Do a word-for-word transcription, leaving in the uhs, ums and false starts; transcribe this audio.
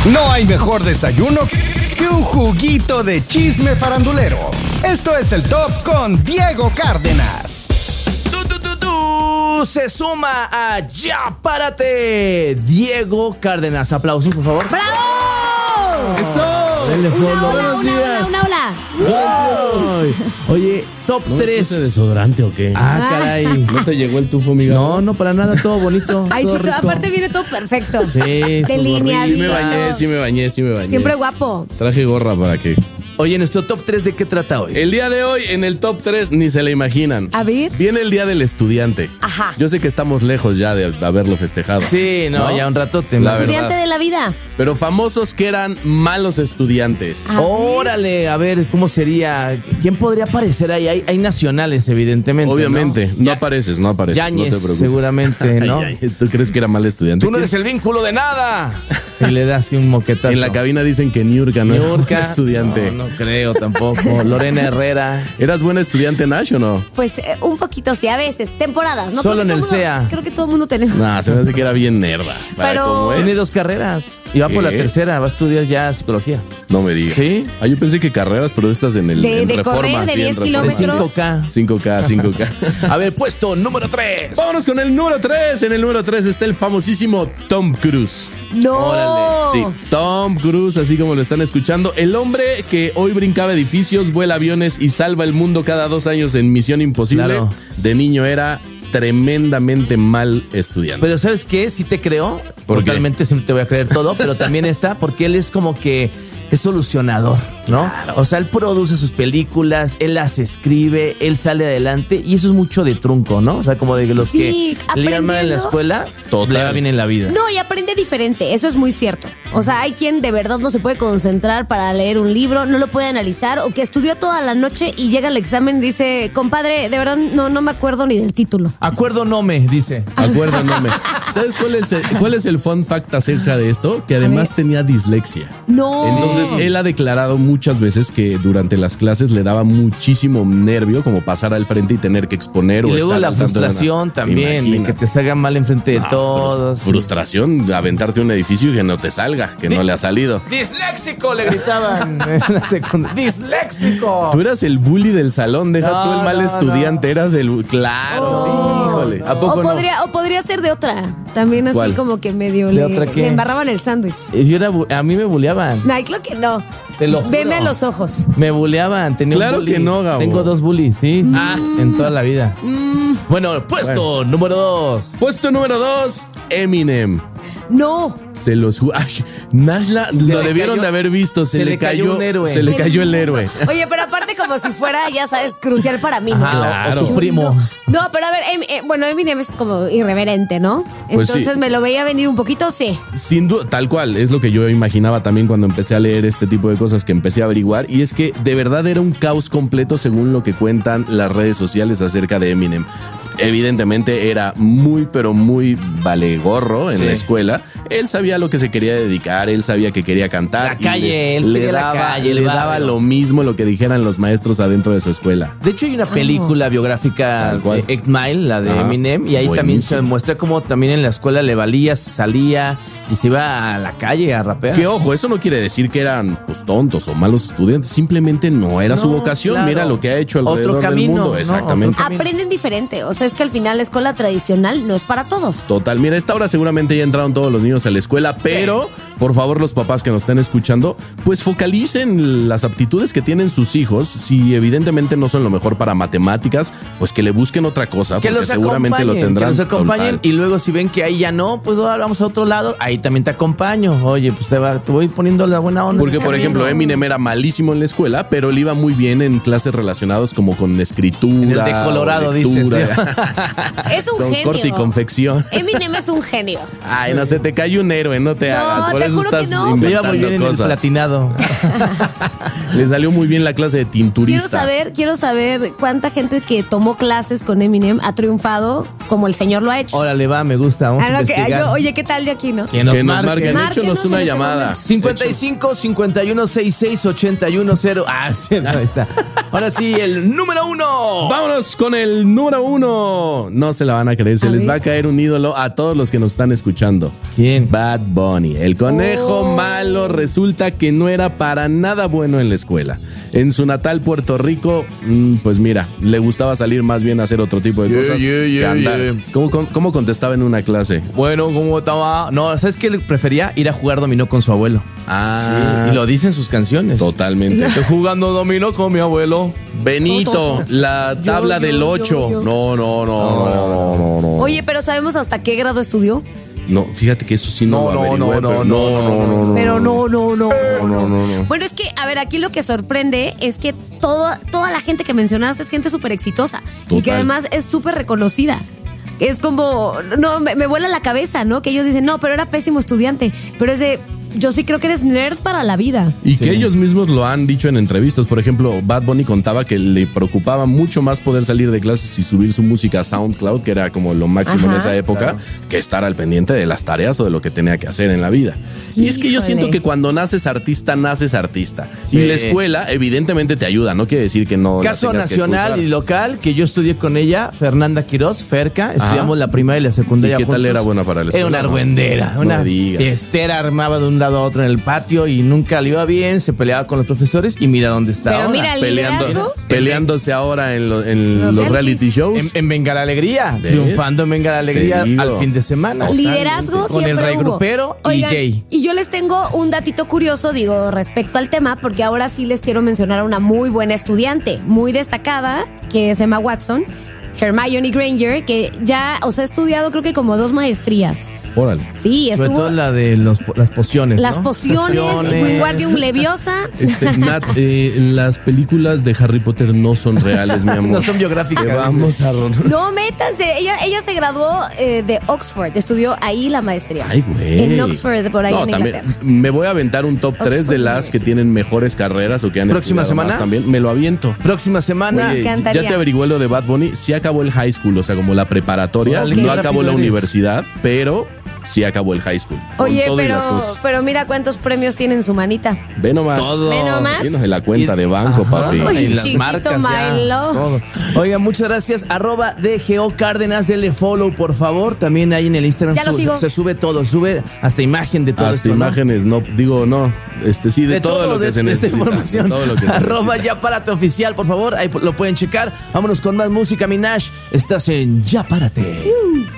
No hay mejor desayuno que un juguito de chisme farandulero. Esto es el Top con Diego Cárdenas. Tú, tú, tú, tú, se suma a Ya Párate, Diego Cárdenas. Aplausos, por favor. ¡Bravo! ¡Eso! Una ola, Buenos una días. ola, una ola. Ay. Oye, top ¿No tres. ¿Este desodorante o qué? Ah, caray. ¿No te llegó el tufo, amiga? No, no, para nada, todo bonito. Ay, todo sí, rico. aparte viene todo perfecto. Sí, Delineadito. Sí me bañé, sí me bañé, sí me bañé. Siempre guapo. Traje gorra para que... Oye, nuestro top tres, ¿de qué trata hoy? El día de hoy, en el top tres, ni se le imaginan. A ver. Viene el día del estudiante. Ajá. Yo sé que estamos lejos ya de haberlo festejado. Sí, no, ¿No? ya un ratote. La Estudiante verdad. de la vida. Pero famosos que eran malos estudiantes. A ver. Órale, a ver, ¿cómo sería? ¿Quién podría aparecer ahí? Hay, hay nacionales, evidentemente. Obviamente, no, Ya- apareces, no apareces, Yañez, no te preocupes. seguramente, ¿no? Ay, ay, ¿Tú crees que era mal estudiante? Tú no eres el vínculo de nada. Y le das así un moquetazo. En la cabina dicen que Niurka no era Niurka. buen estudiante. No, no creo tampoco. Lorena Herrera. ¿Eras buena estudiante, Nash, o no? Pues eh, un poquito sí, a veces, temporadas, ¿no? Solo Porque en todo el mundo- C E A. Creo que todo el mundo tenemos. Nah, se me hace que era bien nerda. Para Pero- cómo es. Tiene dos carreras. Y va por la ¿Qué? tercera. Va a estudiar ya psicología. No me digas. ¿Sí? Ah, yo pensé que carreras, pero estas en el De- en de Reforma, correr de sí, en diez Reforma. De kilómetros. cinco K. cinco K, cinco K. A ver, puesto número tres. Vámonos con el número tres. En el número tres está el famosísimo Tom Cruise. No. Órale, Sí, Tom Cruise, así como lo están escuchando. El hombre que hoy brincaba edificios, vuela aviones y salva el mundo cada dos años en Misión Imposible. Claro. De niño era tremendamente mal estudiante. Pero ¿sabes qué? Sí te creo. ¿Por qué? Totalmente siempre te voy a creer todo. Pero también está porque él es como que es solucionador, ¿no? O sea, él produce sus películas, él las escribe, él sale adelante. Y eso es mucho de trunco, ¿no? O sea, como de los Sí, que le iban mal en la aprendiendo. escuela, Total. le va bien en la vida. No, y aprende diferente, eso es muy cierto. O sea, hay quien de verdad no se puede concentrar para leer un libro, no lo puede analizar, o que estudió toda la noche y llega al examen y dice, compadre, de verdad no, no me acuerdo ni del título. Acuerdo no me, dice. Acuérdame. ¿Sabes cuál es, el, cuál es el fun fact acerca de esto? Que además tenía dislexia. No. Entonces, él ha declarado muchas veces que durante las clases le daba muchísimo nervio como pasar al frente y tener que exponer Y o luego estar la al tanto de una- frustración también, de Imagínate. que te salga mal enfrente de Ah, todos. frus- Frustración, aventarte a un edificio y que no te salga, que no le ha salido. ¡Disléxico! Le gritaban en la secundaria. ¡Disléxico! Tú eras el bully del salón, deja No, tú el mal no, estudiante, eras el... Claro, Oh. híjole. ¿A poco o, no? podría, o podría ser de otra, también así ¿Cuál? como que medio ¿De le, otra qué? le embarraban el sándwich. Yo era bu- a mí me buleaban. No, creo que no. Te lo juro. Veme a los ojos. Me buleaban. Tenía Claro un bully. que no, Gabo. Tengo dos bullies, sí. sí, Ah. En toda la vida. Bueno, puesto número dos. Puesto número dos, Eminem. No. Se los... ju- Ay, Nashla, lo le debieron cayó- de haber visto. Se, se le, le cayó, cayó un héroe. Se le cayó el héroe. Oye, pero aparte como si fuera, ya sabes, crucial para mí, ¿no? Ajá, Claro. o tu Yo primo. No, no, pero a ver, Em- eh, bueno, Eminem es como irreverente, ¿no? Pues Entonces sí. me lo veía venir un poquito, sí. Sin duda, tal cual, es lo que yo imaginaba también cuando empecé a leer este tipo de cosas que empecé a averiguar. Y es que de verdad era un caos completo según lo que cuentan las redes sociales acerca de Eminem. Evidentemente era muy, pero muy valegorro en Sí. la escuela. Él sabía a lo que se quería dedicar, él sabía que quería cantar. La y calle, le, él le quería la daba, calle, el le daba barrio. lo mismo lo que dijeran los maestros adentro de su escuela. De hecho, hay una película biográfica Tal cual. de eight Mile, la de Ajá. Eminem, y ahí también se Buenísimo. muestra cómo también en la escuela le valía, salía y se iba a la calle a rapear. Que ojo, eso no quiere decir que eran pues tontos o malos estudiantes, simplemente no era su No, vocación. claro. Mira lo que ha hecho Otro alrededor camino, del mundo. ¿no? Exactamente. Otro camino. Aprenden diferente. O sea, es que al final la escuela tradicional no es para todos. Total, mira, a esta hora seguramente ya entraron todos los niños a la escuela, pero por favor los papás que nos estén escuchando, pues focalicen las aptitudes que tienen sus hijos. Si evidentemente no son lo mejor para matemáticas, pues que le busquen otra cosa, Que porque los seguramente acompañen, lo tendrán. que los acompañen Total. y luego si ven que ahí ya no, pues ahora vamos a otro lado, ahí también te acompaño. Oye, pues te, va, te voy poniendo la buena onda. Porque, Sí, por ejemplo, amigo. Eminem era malísimo en la escuela, pero le iba muy bien en clases relacionadas como con escritura. En el de Colorado, o dices, lectura, Es un con genio. corte y confección. Eminem es un genio. Ay, no se te cayó un héroe, no te No, hagas. Por te eso juro que estás no. Me iba muy bien inventando en el cosas. platinado. Le salió muy bien la clase de tinturista. Quiero saber, quiero saber cuánta gente que tomó clases con Eminem ha triunfado como el señor lo ha hecho. Órale, va, me gusta. Vamos Ah, a no, que- investigar. yo, oye, ¿qué tal yo aquí, no? Que nos Que nos marquen. marquen. Márquenos Échenos una en este llamada. momento. cincuenta y cinco, cincuenta y uno, sesenta y seis, ochenta y uno, cero. Ah, sí, ahí está. Ahora sí, el número uno. Vámonos con el número uno. no, no se la van a creer. Se A les ver. va a caer un ídolo a todos los que nos están escuchando. ¿Quién? Bad Bunny. El conejo Oh. malo resulta que no era para nada bueno en la escuela. En su natal Puerto Rico, mm, pues mira, le gustaba salir más bien a hacer otro tipo de Yeah, cosas yeah, que yeah, andar. yeah. ¿Cómo, cómo, cómo contestaba en una clase? Bueno, ¿cómo estaba? No, ¿sabes qué? Le prefería ir a jugar dominó con su abuelo. Ah, Sí, y lo dice en sus canciones. totalmente. Estoy jugando dominó con mi abuelo. Benito, la tabla yo, del yo, ocho. yo. No, no, no, no, no, no, no. Oye, pero ¿sabemos hasta qué grado estudió? No, fíjate que eso sí no, No, lo no, averigüé, no, pero no, no, no, no, no. Pero no, no, no. No, no, no, no. Bueno, es que, a ver, aquí lo que sorprende es que toda, toda la gente que mencionaste es gente súper exitosa y que Total. además es súper reconocida. Es como, no, me, me vuela la cabeza, ¿no? Que ellos dicen, no, pero era pésimo estudiante. Pero es de, yo sí creo que eres nerd para la vida. Y Sí. que ellos mismos lo han dicho en entrevistas. Por ejemplo, Bad Bunny contaba que le preocupaba mucho más poder salir de clases y subir su música a SoundCloud, que era como lo máximo en Ajá. esa época, que estar al pendiente de las tareas o de lo que tenía que hacer en la vida. Y es que yo Híjole. siento que cuando naces artista, naces artista. Sí. Y la escuela evidentemente te ayuda, no quiere decir que no la Caso tengas que nacional cursar. y local, que yo estudié con ella, Fernanda Quiroz, Ferca. Estudiamos la primaria y la secundaria ¿Y qué tal juntos. era buena para la Era escuela? una argüendera, No una me digas. fiestera, armaba de un lado a otro en el patio y nunca le iba bien, se peleaba con los profesores y mira dónde está Pero ahora. mira, el Peleando, liderazgo. peleándose ahora en, lo- en Los los, reality reality shows. En, en Venga la Alegría, ¿Ves? triunfando en Venga la Alegría Te digo. al fin de semana. Liderazgo Con el siempre rey hubo. grupero y Oigan, Jay. y yo les tengo un datito curioso, digo, respecto al tema, porque ahora sí les quiero mencionar a una muy buena estudiante, muy destacada, que se llama Watson, Hermione Granger, que ya, o sea, ha estudiado creo que como dos maestrías. Órale. Sí, Sobre estuvo... todo la de los, las pociones. Las ¿no? pociones, Wingardium Leviosa. Este, Nat, eh, las películas de Harry Potter no son reales, mi amor. No son biográficas. Te vamos a ron- No, métanse. Ella, ella se graduó eh, de Oxford, estudió ahí la maestría. Ay, güey. En Oxford, por ahí No, en también Inglaterra. me voy a aventar un top tres de las que tienen mejores carreras o que han ¿Próxima estudiado semana? más también. Me lo aviento. Próxima semana. Oye, encantaría. ya te averigué lo de Bad Bunny. Sí acabó el high school, o sea, como la preparatoria. Órale, No qué acabó rápido la eres. universidad, pero sí acabó el high school. Con Oye, todo y pero, las cosas. pero mira cuántos premios tiene en su manita. Ve nomás. Todo. Ve nomás. Llenos de la cuenta Y- de banco, Ajá, papi. Uy, y las chiquito, marcas ya, my love. todo. Oigan, muchas gracias. Arroba D G O Cárdenas, denle follow, por favor. También ahí en el Instagram Ya lo su- sigo. se sube todo, sube hasta imagen de todo Hasta esto, ¿no? imágenes, no, digo, no. Este sí, de, De todo, lo que de- se de esta necesita. información. de todo lo que se Arroba necesita. Ya Párate Oficial, por favor. Ahí lo pueden checar. Vámonos con más música, Minash. Estás en Ya Párate.